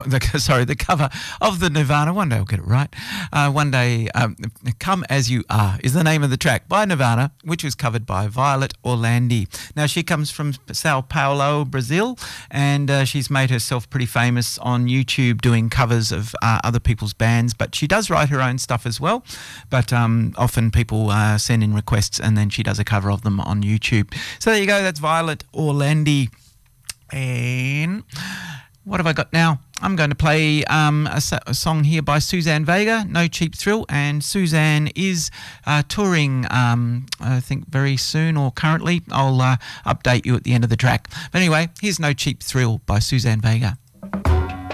the cover of the Nirvana. One day I'll get it right. One day, Come As You Are is the name of the track by Nirvana, which was covered by Violet Orlandi. Now, she comes from Sao Paulo, Brazil, and she's made herself pretty famous on YouTube doing covers of other people's bands, but she does write her own stuff as well. But often people send in requests and then she does a cover of them on YouTube. So there you go, that's Violet Orlandi. And what have I got now? I'm going to play a song here by Suzanne Vega, No Cheap Thrill, and Suzanne is touring, I think, very soon or currently. I'll update you at the end of the track. But anyway, here's No Cheap Thrill by Suzanne Vega.